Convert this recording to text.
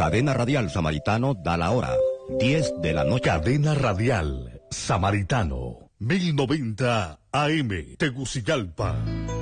Cadena Radial Samaritano da la hora, 10 de la noche. Cadena Radial Samaritano, 1090 AM, Tegucigalpa.